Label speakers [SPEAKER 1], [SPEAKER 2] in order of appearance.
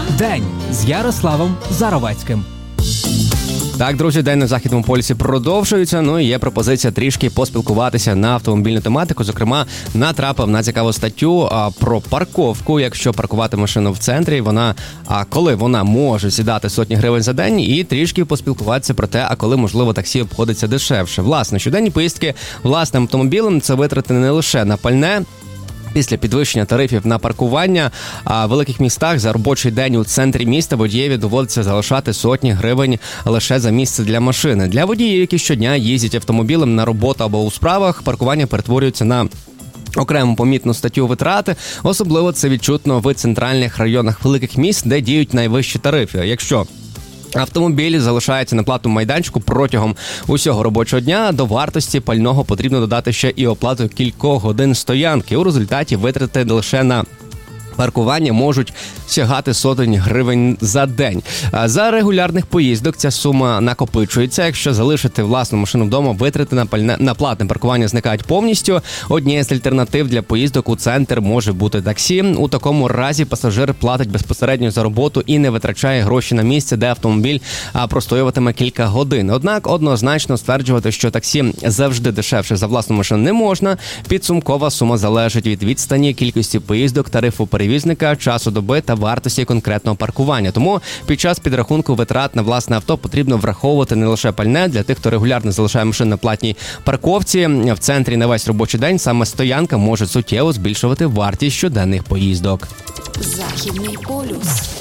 [SPEAKER 1] День з Ярославом Заровецьким.
[SPEAKER 2] Так, друзі, день на Західному полюсі продовжується. Ну і є пропозиція трішки поспілкуватися на автомобільну тематику. Зокрема, натрапив на цікаву статтю про парковку. Якщо паркувати машину в центрі, коли вона може сідати сотні гривень за день, і трішки поспілкуватися про те, а коли, можливо, таксі обходиться дешевше. Власне, щоденні поїздки власним автомобілем – це витрати не лише на пальне. Після підвищення тарифів на паркування в великих містах за робочий день у центрі міста водієві доводиться залишати сотні гривень лише за місце для машини. Для водіїв, які щодня їздять автомобілем на роботу або у справах, паркування перетворюється на окрему помітну статтю витрати. Особливо це відчутно в центральних районах великих міст, де діють найвищі тарифи. Якщо автомобіль залишається на платному майданчику протягом усього робочого дня, до вартості пального потрібно додати ще і оплату кількох годин стоянки. У результаті витрати лише на паркування можуть сягати сотень гривень за день. За регулярних поїздок ця сума накопичується. Якщо залишити власну машину вдома, витрати на платне паркування зникають повністю. Однією з альтернатив для поїздок у центр може бути таксі. У такому разі пасажир платить безпосередньо за роботу і не витрачає гроші на місце, де автомобіль простоюватиме кілька годин. Однак однозначно стверджувати, що таксі завжди дешевше за власну машину не можна. Підсумкова сума залежить від відстані, кількості поїздок, тарифу перевізника, часу доби та вартості конкретного паркування. Тому під час підрахунку витрат на власне авто потрібно враховувати не лише пальне. Для тих, хто регулярно залишає машину на платній парковці в центрі на весь робочий день, саме стоянка може суттєво збільшувати вартість щоденних поїздок.
[SPEAKER 3] Західний полюс.